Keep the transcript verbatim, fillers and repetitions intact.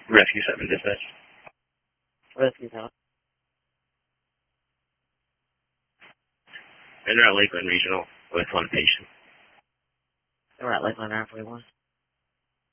Rescue seven dispatch. Rescue seven. They're at Lakeland Regional with one patient. They're at Lakeland Air forty-one.